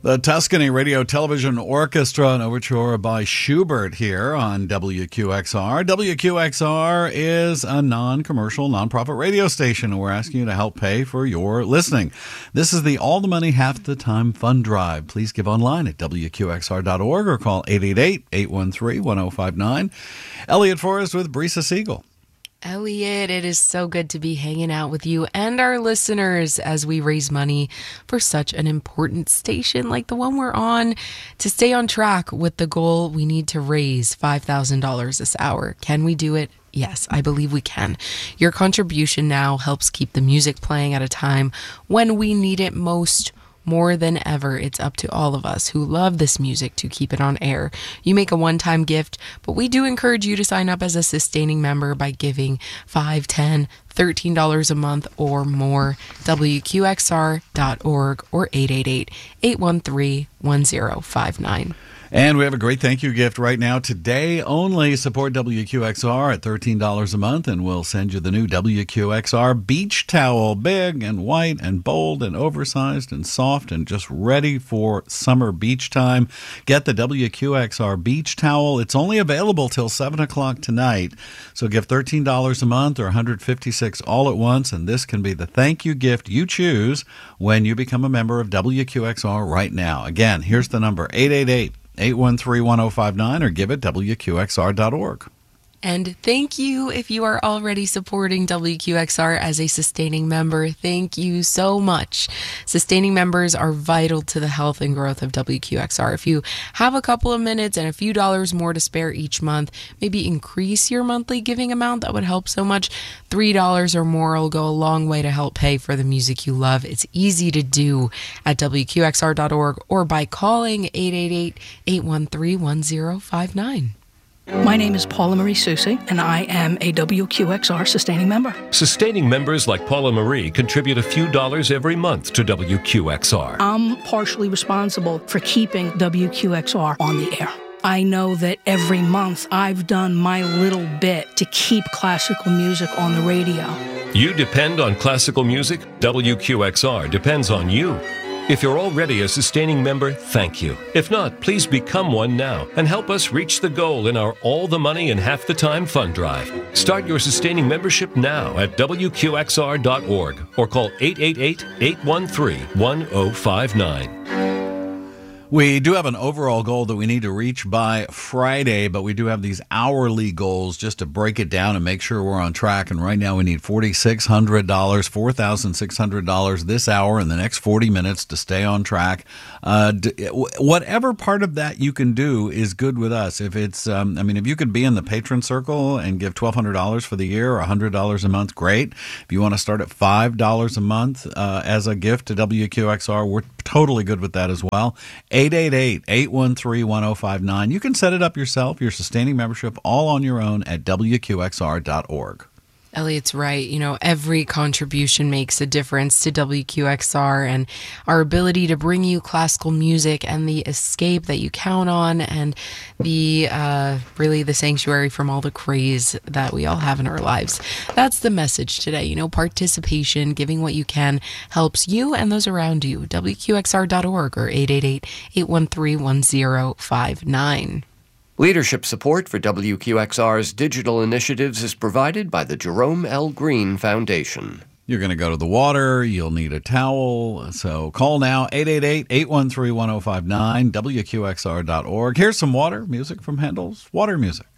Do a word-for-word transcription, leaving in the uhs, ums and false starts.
The Tuscany Radio Television Orchestra, an overture by Schubert here on W Q X R. W Q X R is a non-commercial, non-profit radio station, and we're asking you to help pay for your listening. This is the All the Money, Half the Time Fund Drive. Please give online at W Q X R dot org or call eight eight eight, eight one three, one oh five nine. Elliot Forrest with Brisa Siegel. Elliot, it is so good to be hanging out with you and our listeners as we raise money for such an important station like the one we're on. To stay on track with the goal, we need to raise five thousand dollars this hour. Can we do it? Yes, I believe we can. Your contribution now helps keep the music playing at a time when we need it most. More than ever, it's up to all of us who love this music to keep it on air. You make a one-time gift, but we do encourage you to sign up as a sustaining member by giving five dollars, ten dollars, thirteen dollars a month or more. W Q X R dot org or eight eight eight, eight one three, one oh five nine. And we have a great thank you gift right now. Today only, support W Q X R at thirteen dollars a month, and we'll send you the new W Q X R beach towel. Big and white and bold and oversized and soft and just ready for summer beach time. Get the W Q X R beach towel. It's only available till seven o'clock tonight. So give thirteen dollars a month or one hundred fifty-six dollars all at once, and this can be the thank you gift you choose when you become a member of W Q X R right now. Again, here's the number, eight eight eight, eight one three, one oh five nine, or give it W Q X R dot org. And thank you if you are already supporting W Q X R as a sustaining member. Thank you so much. Sustaining members are vital to the health and growth of W Q X R. If you have a couple of minutes and a few dollars more to spare each month, maybe increase your monthly giving amount. That would help so much. three dollars or more will go a long way to help pay for the music you love. It's easy to do at W Q X R dot org or by calling eight eight eight, eight one three, one oh five nine. My name is Paula Marie Susi, and I am a W Q X R sustaining member. Sustaining members like Paula Marie contribute a few dollars every month to W Q X R. I'm partially responsible for keeping W Q X R on the air. I know that every month I've done my little bit to keep classical music on the radio. You depend on classical music? W Q X R depends on you. If you're already a sustaining member, thank you. If not, please become one now and help us reach the goal in our All the Money in Half the Time Fund Drive. Start your sustaining membership now at W Q X R dot org or call eight eight eight, eight one three, one oh five nine. We do have an overall goal that we need to reach by Friday, but we do have these hourly goals just to break it down and make sure we're on track. And right now we need four thousand six hundred dollars, four thousand six hundred dollars this hour in the next forty minutes to stay on track. Uh, d- whatever part of that you can do is good with us. If it's, um, I mean, if you could be in the patron circle and give twelve hundred dollars for the year or one hundred dollars a month, great. If you want to start at five dollars a month uh, as a gift to W Q X R, we're totally good with that as well. eight eight eight, eight one three, one oh five nine. You can set it up yourself, your sustaining membership, all on your own at W Q X R dot org. Elliot's right. You know, every contribution makes a difference to W Q X R and our ability to bring you classical music and the escape that you count on and the uh, really the sanctuary from all the craze that we all have in our lives. That's the message today. You know, participation, giving what you can helps you and those around you. W Q X R dot org or eight eight eight, eight one three, one oh five nine. Leadership support for W Q X R's digital initiatives is provided by the Jerome L. Green Foundation. You're going to go to the water. You'll need a towel. So call now, eight eight eight, eight one three, one oh five nine, W Q X R dot org. Here's some water music from Handel's Water Music.